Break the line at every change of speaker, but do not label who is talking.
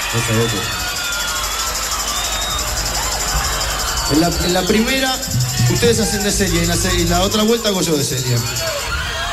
No sabía que... En la primera, ustedes hacen de Celia y en la otra vuelta hago yo de Celia.